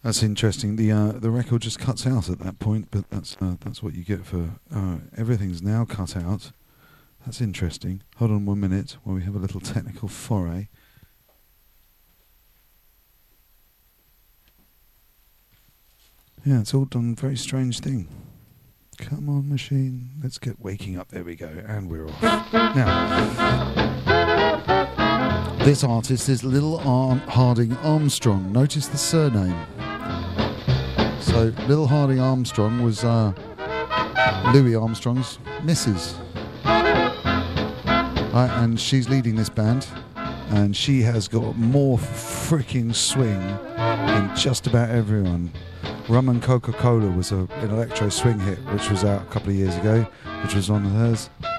That's interesting. The record just cuts out at that point, but that's what you get for everything's now cut out. That's interesting. Hold on 1 minute while we have a little technical foray. Yeah, it's all done a very strange thing. Come on, machine. Let's get waking up. There we go. And we're off. Now, this artist is Little Harding Armstrong. Notice the surname. So, Little Harding Armstrong was Louis Armstrong's missus. And she's leading this band. And she has got more freaking swing than just about everyone. Rum and Coca-Cola was an electro swing hit, which was out a couple of years ago, which was on hers.